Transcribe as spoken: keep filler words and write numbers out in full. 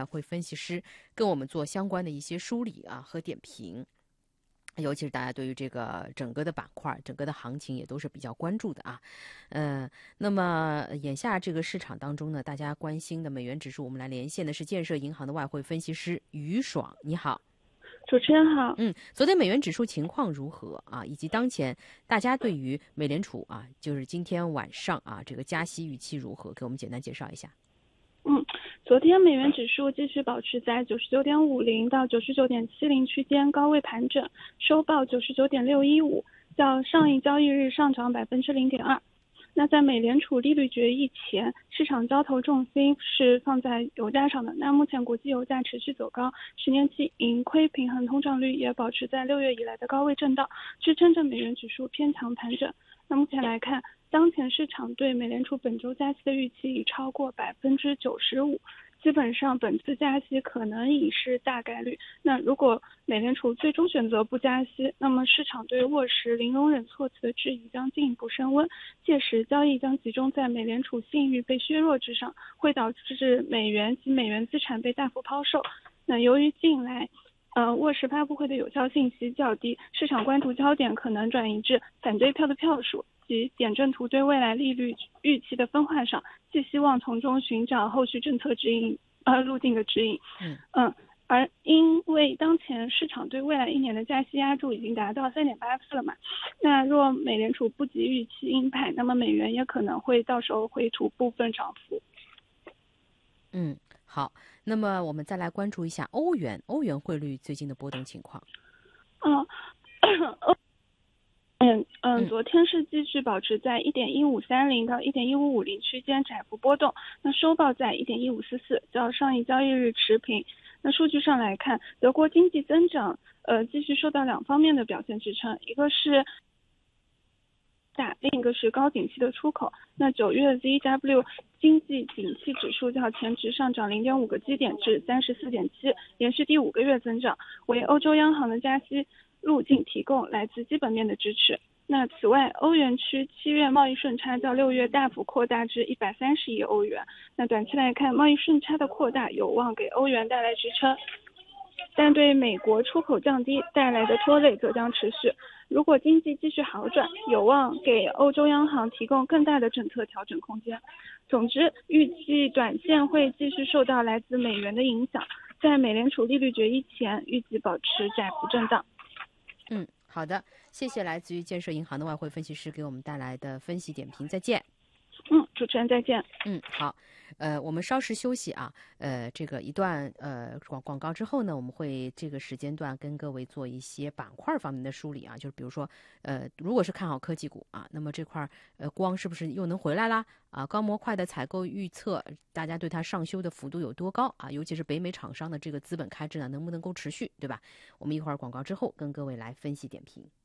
外汇分析师跟我们做相关的一些梳理啊和点评。尤其是大家对于这个整个的板块、整个的行情也都是比较关注的啊。呃，那么眼下这个市场当中呢，大家关心的美元指数，我们来连线的是建设银行的外汇分析师于爽，你好。 主持人好。 嗯，昨天美元指数情况如何啊？以及当前大家对于美联储啊，就是今天晚上啊这个加息预期如何？给我们简单介绍一下。 嗯，昨天美元指数继续保持在九十九点五零到九十九点七零区间高位盘整，收报九十九点六一五，较上一交易日上涨百分之零点二。那在美联储利率决议前，市场交投重心是放在油价上的。那目前国际油价持续走高，十年期盈亏平衡通胀率也保持在六月以来的高位震荡，支撑着美元指数偏强盘整。那目前来看，当前市场对美联储本周加息的预期已超过百分之九十五，基本上本次加息可能已是大概率。那如果美联储最终选择不加息，那么市场对沃什零容忍措辞的质疑将进一步升温，届时交易将集中在美联储信誉被削弱之上，会导致美元及美元资产被大幅抛售。那由于近来呃，沃什发布会的有效信息较低，市场关注焦点可能转移至反对票的票数及点阵图对未来利率预期的分化上，寄希望从中寻找后续政策指引呃路径的指引。 嗯嗯，而因为当前市场对未来一年的加息压注已经达到 三点八次了嘛，那若美联储不及预期鹰派，那么美元也可能会到时候回吐部分涨幅。 嗯，好，那么我们再来关注一下欧元，欧元汇率最近的波动情况。 嗯，嗯嗯，昨天是继续保持在一点一五三零到一点一五五零区间窄幅波动，那收报在一点一五四四，较上一交易日持平。那数据上来看，德国经济增长呃继续受到两方面的表现支撑，一个是大，另一个是高景气的出口。那九月 Z W 经济景气指数较前值上涨 零点五个基点至 三十四点七， 连续第五个月增长，为欧洲央行的加息路径提供来自基本面的支持。那此外，欧元区七月贸易顺差较六月大幅扩大至一百三十亿欧元。那短期来看，贸易顺差的扩大有望给欧元带来支撑，但对美国出口降低带来的拖累则将持续。如果经济继续好转，有望给欧洲央行提供更大的政策调整空间。总之，预计短线会继续受到来自美元的影响，在美联储利率决议前，预计保持窄幅震荡。 嗯，好的，谢谢来自于建设银行的外汇分析师给我们带来的分析点评，再见。 嗯，主持人再见。 嗯，好，呃，我们稍事休息啊，呃，这个一段呃广广告之后呢，我们会这个时间段跟各位做一些板块方面的梳理啊，就是比如说，呃，如果是看好科技股啊，那么这块呃光是不是又能回来啦？啊，高模块的采购预测，大家对它上修的幅度有多高啊？尤其是北美厂商的这个资本开支呢，能不能够持续，对吧？我们一会儿广告之后跟各位来分析点评。